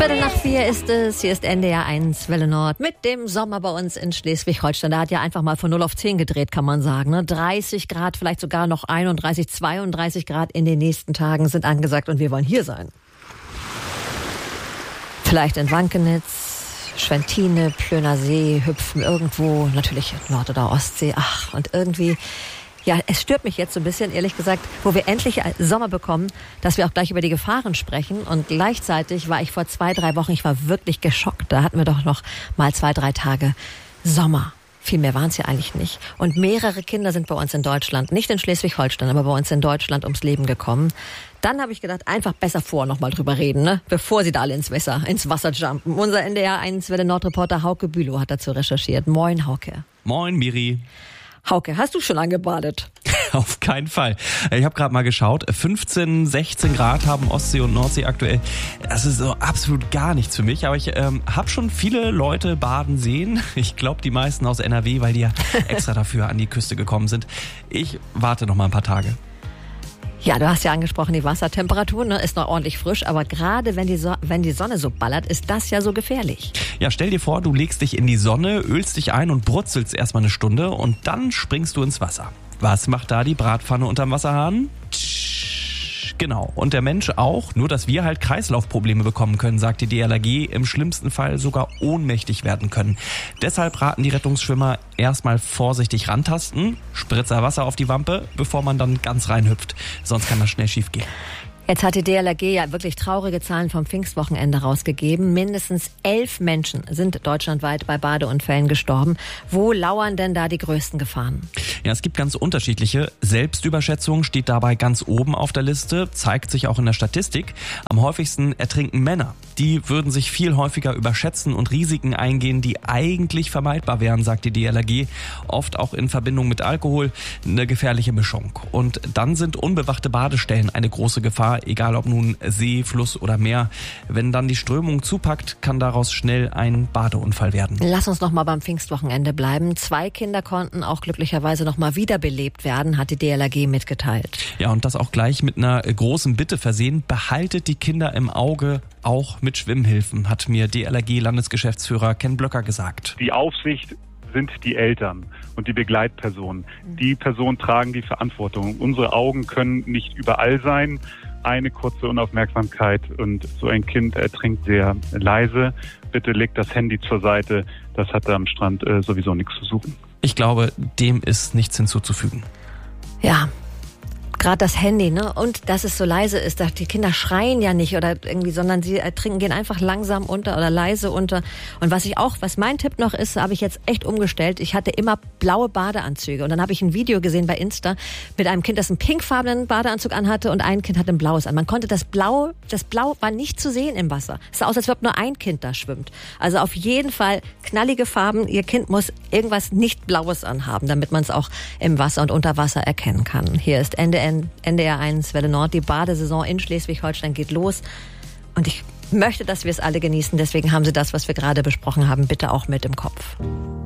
3:15 ist es. Hier ist NDR 1 Welle Nord mit dem Sommer bei uns in Schleswig-Holstein. Da hat ja einfach mal von 0 auf 10 gedreht, kann man sagen. 30 Grad, vielleicht sogar noch 31, 32 Grad in den nächsten Tagen sind angesagt und wir wollen hier sein. Vielleicht in Wankenitz, Schwentine, Plöner See, hüpfen irgendwo, natürlich Nord- oder Ostsee. Ach, und irgendwie... Ja, es stört mich jetzt so ein bisschen, ehrlich gesagt, wo wir endlich Sommer bekommen, dass wir auch gleich über die Gefahren sprechen. Und gleichzeitig war ich vor 2-3 Wochen, ich war wirklich geschockt. Da hatten wir doch noch mal 2-3 Tage Sommer. Viel mehr waren es ja eigentlich nicht. Und mehrere Kinder sind bei uns in Deutschland, nicht in Schleswig-Holstein, aber bei uns in Deutschland ums Leben gekommen. Dann habe ich gedacht, einfach besser noch mal drüber reden, ne? Bevor sie da alle ins Wasser jumpen. Unser NDR 1 Welle Nord-Reporter Hauke Bülow hat dazu recherchiert. Moin, Hauke. Moin, Miri. Hauke, hast du schon angebadet? Auf keinen Fall. Ich habe gerade mal geschaut. 15, 16 Grad haben Ostsee und Nordsee aktuell. Das ist so absolut gar nichts für mich. Aber ich habe schon viele Leute baden sehen. Ich glaube, die meisten aus NRW, weil die ja extra dafür an die Küste gekommen sind. Ich warte noch mal ein paar Tage. Ja, du hast ja angesprochen, die Wassertemperatur ist noch ordentlich frisch, aber gerade wenn die Sonne so ballert, ist das ja so gefährlich. Ja, stell dir vor, du legst dich in die Sonne, ölst dich ein und brutzelst erstmal eine Stunde und dann springst du ins Wasser. Was macht da die Bratpfanne unterm Wasserhahn? Genau. Und der Mensch auch, nur dass wir halt Kreislaufprobleme bekommen können, sagt die DLRG, im schlimmsten Fall sogar ohnmächtig werden können. Deshalb raten die Rettungsschwimmer erstmal vorsichtig rantasten, Spritzer Wasser auf die Wampe, bevor man dann ganz reinhüpft. Sonst kann das schnell schief gehen. Jetzt hat die DLRG ja wirklich traurige Zahlen vom Pfingstwochenende rausgegeben. Mindestens 11 Menschen sind deutschlandweit bei Badeunfällen gestorben. Wo lauern denn da die größten Gefahren? Ja, es gibt ganz unterschiedliche. Selbstüberschätzung steht dabei ganz oben auf der Liste, zeigt sich auch in der Statistik. Am häufigsten ertrinken Männer. Die würden sich viel häufiger überschätzen und Risiken eingehen, die eigentlich vermeidbar wären, sagt die DLRG. Oft auch in Verbindung mit Alkohol, eine gefährliche Mischung. Und dann sind unbewachte Badestellen eine große Gefahr, egal ob nun See, Fluss oder Meer. Wenn dann die Strömung zupackt, kann daraus schnell ein Badeunfall werden. Lass uns noch mal beim Pfingstwochenende bleiben. 2 Kinder konnten auch glücklicherweise noch mal wiederbelebt werden, hat die DLRG mitgeteilt. Ja, und das auch gleich mit einer großen Bitte versehen. Behaltet die Kinder im Auge, auch mit Schwimmhilfen, hat mir DLRG-Landesgeschäftsführer Ken Blöcker gesagt. Die Aufsicht sind die Eltern und die Begleitpersonen. Die Personen tragen die Verantwortung. Unsere Augen können nicht überall sein. Eine kurze Unaufmerksamkeit und so ein Kind ertrinkt sehr leise. Bitte legt das Handy zur Seite. Das hat da am Strand sowieso nichts zu suchen. Ich glaube, dem ist nichts hinzuzufügen. Ja. Gerade das Handy, ne? Und dass es so leise ist, die Kinder schreien ja nicht oder irgendwie, sondern sie ertrinken, gehen einfach langsam unter oder leise unter. Und was mein Tipp noch ist, habe ich jetzt echt umgestellt. Ich hatte immer blaue Badeanzüge und dann habe ich ein Video gesehen bei Insta mit einem Kind, das einen pinkfarbenen Badeanzug anhatte und ein Kind hatte ein blaues an. Man konnte das Blau war nicht zu sehen im Wasser. Es sah aus, als ob nur ein Kind da schwimmt. Also auf jeden Fall knallige Farben. Ihr Kind muss irgendwas nicht Blaues anhaben, damit man es auch im Wasser und unter Wasser erkennen kann. Hier ist NDR 1 Welle Nord. Die Badesaison in Schleswig-Holstein geht los. Und ich möchte, dass wir es alle genießen. Deswegen haben Sie das, was wir gerade besprochen haben, bitte auch mit im Kopf.